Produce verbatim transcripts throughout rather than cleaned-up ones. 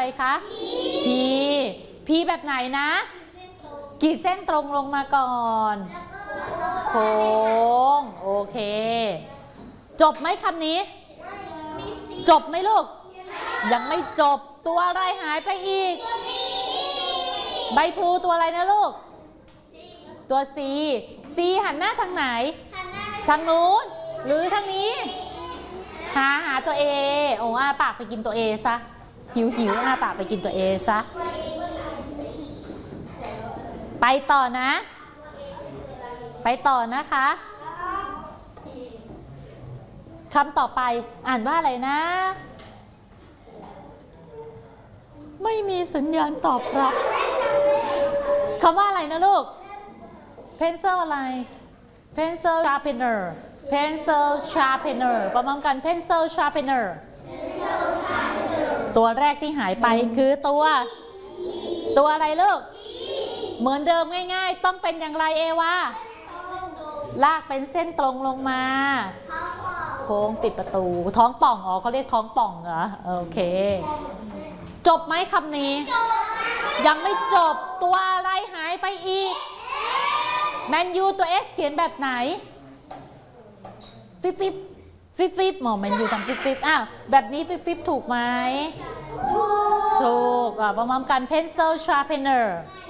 คะ P P แบบไหนนะขีดเส้นตรงลงมาก่อนโค้งโอเคจบไหมคำนี้จบไหมลูกยังไม่จบตัวอะไรหายไปอีกใบพลูตัวอะไรนะลูกตัว C C หันหน้าทางไหนทางนู้นหรือทางนี้หาหาตัว A โอ้อาปากไปกินตัว A ซะหิวหิวอาปากไปกินตัว A ซะไปต่อนะไปต่อนะคะคำต่อไปอ่านว่าอะไรนะไม่มีสัญญาณตอบรับคำว่าอะไรนะลูก pencil อะไร pencil sharpener pencil sharpener ประมาณกัน pencil sharpener ตัวแรกที่หายไปคือตัวตัวอะไรลูกเหมือนเดิมง่ายๆต้องเป็นอย่างไรเอวาลากเป็นเส้นตรงลงมาโค้งปิดประตูท้องป่องอ๋อเขาเรียกท้องป่องเหรอโอเคจบไหมคำนี้ยังไม่จบตัวอะไรหายไปอีกแมนยูตัว S เขียนแบบไหนฟิฟฟิฟฟิฟฟิฟหมอแมนยูทำฟิฟฟิฟอ้าวแบบนี้ฟิฟฟิฟถูกไหมถูกอ่ะประมาณกัน pencil sharpener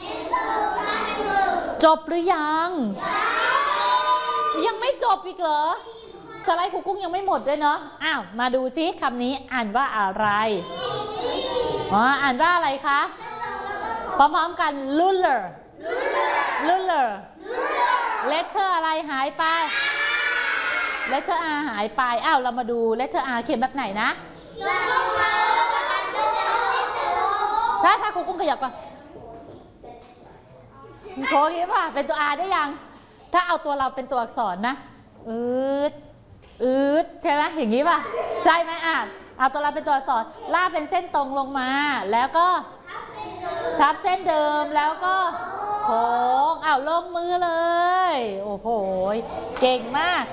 จบหรือยังยังไม่จบอีกเหรอสไลด์ครูกุ้งยังไม่หมดด้วยเนาะอ้าวมาดูซิคำนี้อ่านว่าอะไรอ๋ออ่านว่าอะไรคะพร้อมๆกัน ruler ruler letter อะไรหายไป letter R หายไปอ้าวเรามาดู letter R เขียนแบบไหนนะถ้าถ้าครูกุ้งขยับก่อนโค้งอย่างนี้ป่ะเป็นตัว R ได้ยังถ้าเอาตัวเราเป็นตัวอักษรนะอืดอืดใช่ไหมอย่างนี้ป่ะใช่ไหมอ่านเอาตัวเราเป็นตัวอักษรลากเป็นเส้นตรงลงมาแล้วก็ทับเส้นเดิมแล้วก็โค้งอ้าวลงมือเลยโอ้โหเก่งมาก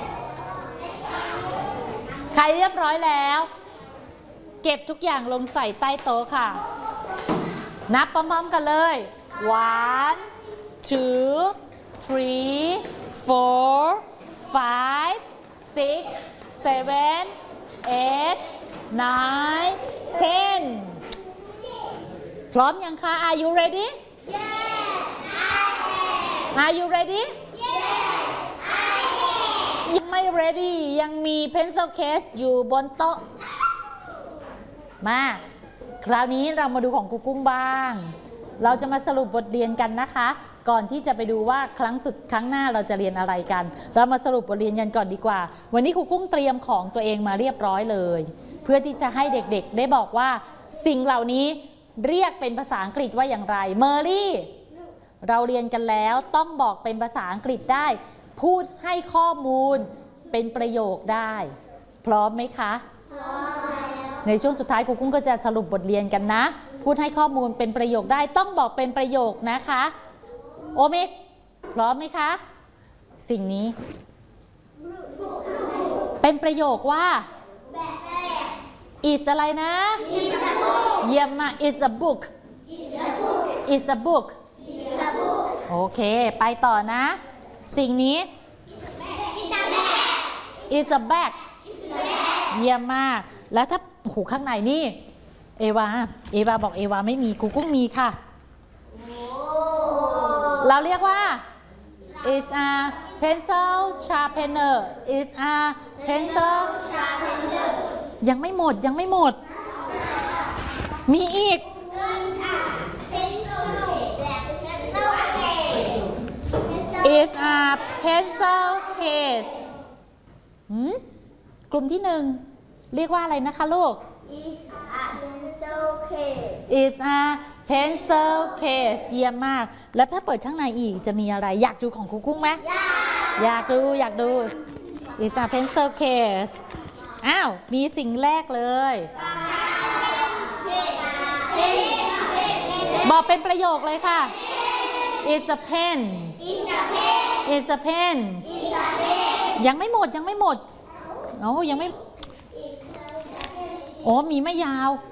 ใครเรียบร้อยแล้วเก็บทุกอย่างลงใส่ใต้โต๊ะค่ะนับพร้อมๆกันเลย one two three four five six seven eight nine ten พร้อมยังคะ Are you ready Yes I am Are you ready Yes I am ยังไม่ ready ยังมี pencil case อยู่บนโต๊ะมาคราวนี้เรามาดูของครูกุ้งบ้างเราจะมาสรุปบทเรียนกันนะคะก่อนที่จะไปดูว่าครั้งสุดครั้งหน้าเราจะเรียนอะไรกันเรามาสรุปบทเรียนกันก่อนดีกว่าวันนี้ครูกุ้งเตรียมของตัวเองมาเรียบร้อยเลยเพื่อที่จะให้เด็กๆได้บอกว่าสิ่งเหล่านี้เรียกเป็นภาษาอังกฤษว่าอย่างไรเมอรี่เราเรียนกันแล้วต้องบอกเป็นภาษาอังกฤษได้พูดให้ข้อมูลเป็นประโยคได้พร้อมไหมคะพร้อมในช่วงสุดท้ายครูกุ้งก็จะสรุปบทเรียนกันนะพูดให้ข้อมูลเป็นประโยคได้ต้องบอกเป็นประโยคนะคะโอเมกพร้อมไหมคะสิ่งนี้เป็นประโยคว่า is อะไรนะเยี่ยมมาก is a book is a book โอเคไปต่อนะสิ่งนี้ is a bag เยี่ยมมากแล้วถ้าหูข้างในนี่เอวาเอวาบอกเอวาไม่มีครูกุ้งมีค่ะเราเรียกว่า is a pencil sharpener is a pencil sharpener ยังไม่หมดยังไม่หมดมีอีก is a pencil case หืมกลุ่มที่หนึ่งเรียกว่าอะไรนะคะลูก is a pencil case เยี่ยมมากแล้วถ้าเปิดข้างในอีกจะมีอะไรอยากดูของครูกุ้งไหมอยากดูอยากดู is a pencil case อ้าวมีสิ่งแรกเลยบอกเป็นประโยคเลยค่ะ is a pen is a pen ยังไม่หมดยังไม่หมดโอ้ยังไม่โอ้มีไม่ยาว